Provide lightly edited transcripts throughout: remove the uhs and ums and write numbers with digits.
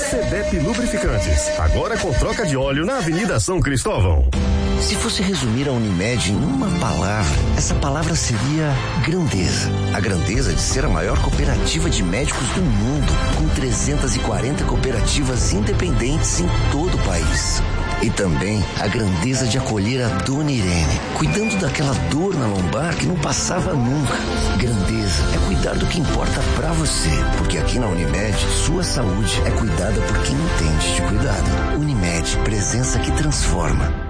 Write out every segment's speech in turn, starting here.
CDEP Lubrificantes, agora com troca de óleo na Avenida São Cristóvão. Se fosse resumir a Unimed em uma palavra, essa palavra seria grandeza. A grandeza de ser a maior cooperativa de médicos do mundo, com 340 cooperativas independentes em todo o país. E também a grandeza de acolher a Dona Irene, cuidando daquela dor na lombar que não passava nunca. Grandeza é cuidar do que importa pra você, porque aqui na Unimed, sua saúde é cuidada por quem entende de cuidado. Unimed, presença que transforma.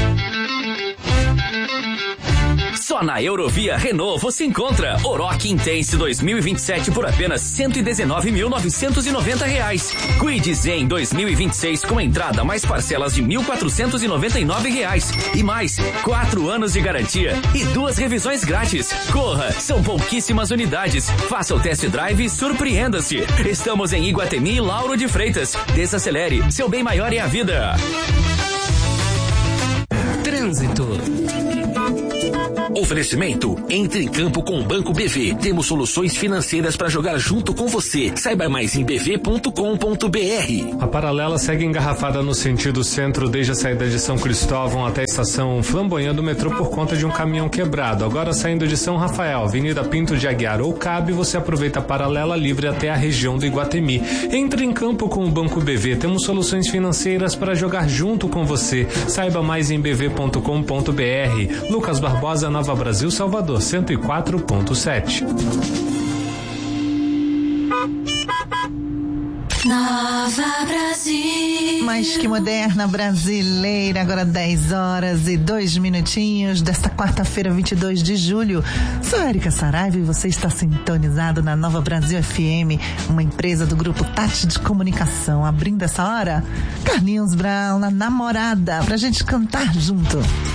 Só na Eurovia Renault você encontra Oroch Intense 2027 por apenas R$119.990. Kwid Zen 2026 com entrada mais parcelas de R$1.499. E mais 4 anos de garantia e 2 revisões grátis. Corra, são pouquíssimas unidades. Faça o test drive e surpreenda-se. Estamos em Iguatemi e Lauro de Freitas. Desacelere, seu bem maior é a vida. Trânsito. Oferecimento, entre em campo com o Banco BV. Temos soluções financeiras para jogar junto com você. Saiba mais em bv.com.br. A paralela segue engarrafada no sentido centro desde a saída de São Cristóvão até a estação Flamboyant do metrô por conta de um caminhão quebrado. Agora saindo de São Rafael, Avenida Pinto de Aguiar ou Cabe, você aproveita a paralela livre até a região do Iguatemi. Entre em campo com o Banco BV. Temos soluções financeiras para jogar junto com você. Saiba mais em bv.com.br. Lucas Barbosa, Nova Brasil, Salvador, 104.7. Nova Brasil. Mais que moderna brasileira, agora 10h02 desta quarta-feira, 22 de julho. Sou Érica Saraiva e você está sintonizado na Nova Brasil FM, uma empresa do grupo Tati de Comunicação. Abrindo essa hora, Carlinhos Brown, na Namorada, pra gente cantar junto.